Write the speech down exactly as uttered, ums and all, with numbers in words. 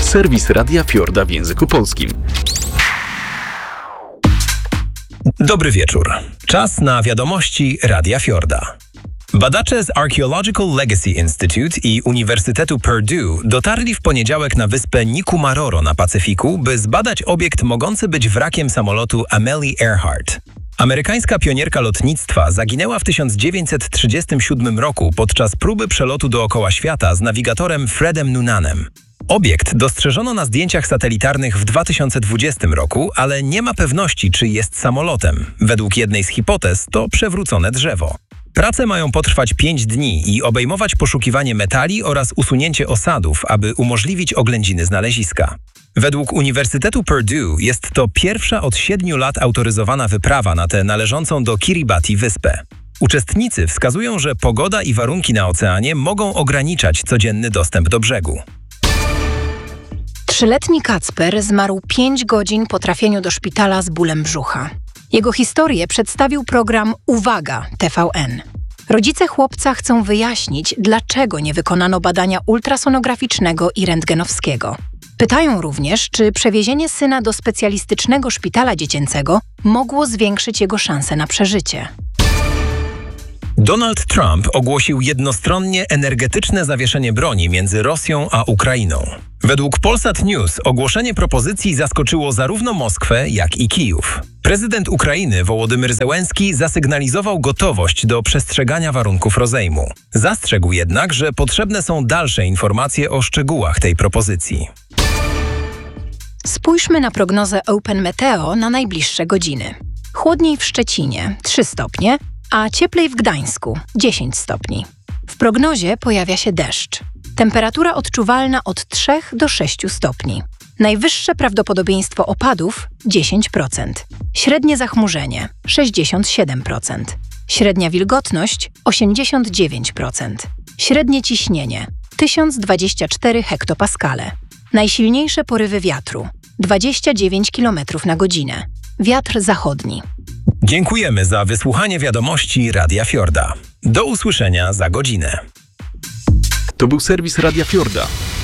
Serwis Radia Fiorda w języku polskim. Dobry wieczór. Czas na wiadomości Radia Fiorda. Badacze z Archaeological Legacy Institute i Uniwersytetu Purdue dotarli w poniedziałek na wyspę Nikumaroro na Pacyfiku, by zbadać obiekt mogący być wrakiem samolotu Amelie Earhart. Amerykańska pionierka lotnictwa zaginęła w tysiąc dziewięćset trzydziestym siódmym roku podczas próby przelotu dookoła świata z nawigatorem Fredem Noonanem. Obiekt dostrzeżono na zdjęciach satelitarnych w dwa tysiące dwudziestym roku, ale nie ma pewności, czy jest samolotem. Według jednej z hipotez to przewrócone drzewo. Prace mają potrwać pięć dni i obejmować poszukiwanie metali oraz usunięcie osadów, aby umożliwić oględziny znaleziska. Według Uniwersytetu Purdue jest to pierwsza od siedmiu lat autoryzowana wyprawa na tę należącą do Kiribati wyspę. Uczestnicy wskazują, że pogoda i warunki na oceanie mogą ograniczać codzienny dostęp do brzegu. Trzyletni Kacper zmarł pięć godzin po trafieniu do szpitala z bólem brzucha. Jego historię przedstawił program Uwaga T V N. Rodzice chłopca chcą wyjaśnić, dlaczego nie wykonano badania ultrasonograficznego i rentgenowskiego. Pytają również, czy przewiezienie syna do specjalistycznego szpitala dziecięcego mogło zwiększyć jego szanse na przeżycie. Donald Trump ogłosił jednostronnie energetyczne zawieszenie broni między Rosją a Ukrainą. Według Polsat News ogłoszenie propozycji zaskoczyło zarówno Moskwę, jak i Kijów. Prezydent Ukrainy Wołodymyr Zełenski zasygnalizował gotowość do przestrzegania warunków rozejmu. Zastrzegł jednak, że potrzebne są dalsze informacje o szczegółach tej propozycji. Spójrzmy na prognozę Open Meteo na najbliższe godziny. Chłodniej w Szczecinie trzy stopnie, a cieplej w Gdańsku dziesięć stopni. W prognozie pojawia się deszcz. Temperatura odczuwalna od trzech do sześciu stopni. Najwyższe prawdopodobieństwo opadów dziesięć procent. Średnie zachmurzenie sześćdziesiąt siedem procent. Średnia wilgotność osiemdziesiąt dziewięć procent. Średnie ciśnienie tysiąc dwadzieścia cztery hektopaskale. Najsilniejsze porywy wiatru dwadzieścia dziewięć kilometrów na godzinę. Wiatr zachodni. Dziękujemy za wysłuchanie wiadomości Radia Fiorda. Do usłyszenia za godzinę. To był serwis Radia Fiorda.